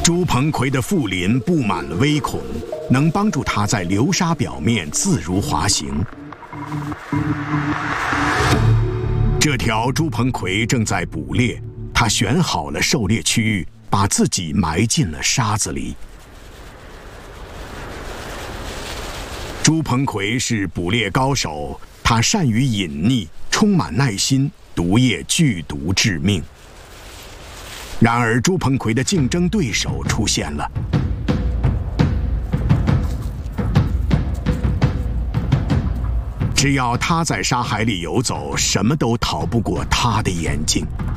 朱鹏魁的腹鳞布满了微孔，能帮助他在流沙表面自如滑行。这条朱鹏魁正在捕猎，他选好了狩猎区域，把自己埋进了沙子里。朱鹏魁是捕猎高手，他善于隐匿，充满耐心，毒液剧毒致命。然而，朱鹏魁的竞争对手出现了。只要他在沙海里游走，什么都逃不过他的眼睛。